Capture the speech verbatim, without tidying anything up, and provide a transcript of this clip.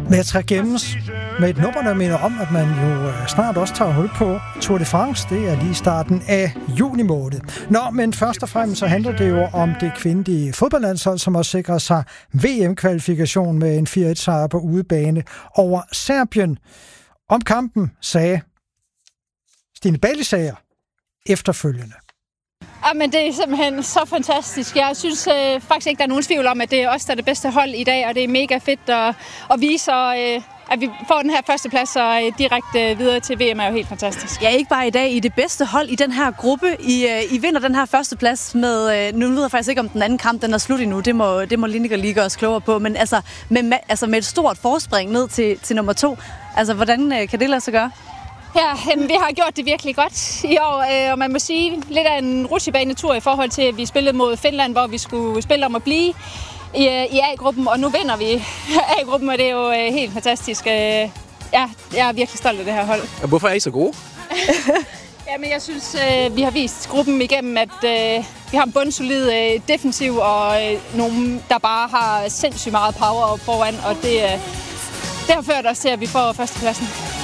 Maitre Gemmes med et nummer, der minder om, at man jo snart også tager hul på Tour de France. Det er lige starten af juni måned. Nå, men først og fremmest så handler det jo om det kvindelige fodboldlandshold, som også sikrer sig V M-kvalifikation med en fire et sejr på udebane over Serbien. Om kampen sagde Stine Balisager efterfølgende. Ja, men det er simpelthen så fantastisk. Jeg synes øh, faktisk ikke, der er nogen tvivl om, at det er os, der er det bedste hold i dag, og det er mega fedt at, at vise, øh, at vi får den her første plads og øh, direkte videre til V M er jo helt fantastisk. Ja, ikke bare i dag. I det bedste hold i den her gruppe. I, øh, I vinder den her første plads med, øh, nu ved jeg faktisk ikke, om den anden kamp den er slut endnu. Det må, det må Lineker lige gøre os klogere på. Men altså med, altså med et stort forspring ned til, til nummer to. Altså, hvordan øh, kan det lade sig gøre? Ja, jamen, vi har gjort det virkelig godt i år, øh, og man må sige lidt af en rutsjebanetur i forhold til, at vi spillede mod Finland, hvor vi skulle spille om at blive i, i A-gruppen, og nu vinder vi A-gruppen, og det er jo øh, helt fantastisk. Øh, ja, jeg er virkelig stolt af det her hold. Og hvorfor er I så gode? Jamen, jeg synes, øh, vi har vist gruppen igennem, at øh, vi har en bundsolid øh, defensiv, og øh, nogen, der bare har sindssygt meget power op foran, og det, øh, det har ført os til, at vi får førstepladsen.